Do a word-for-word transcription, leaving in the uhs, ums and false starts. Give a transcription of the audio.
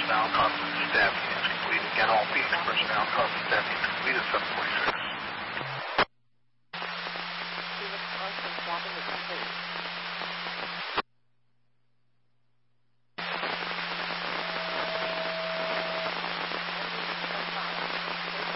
personnel, conference staffing is complete. Again, all Phoenix personnel, conference staffing is complete at seven forty-six.